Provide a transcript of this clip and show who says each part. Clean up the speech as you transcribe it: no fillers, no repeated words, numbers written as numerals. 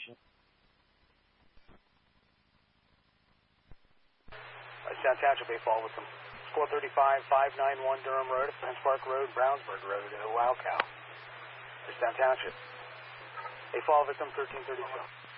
Speaker 1: Youngstown Township, a fall victim. Squad 35, 591 Durham Road, Prince Park Road, Brownsburg Road, Wow Cow. Youngstown Township. A fall victim 1332.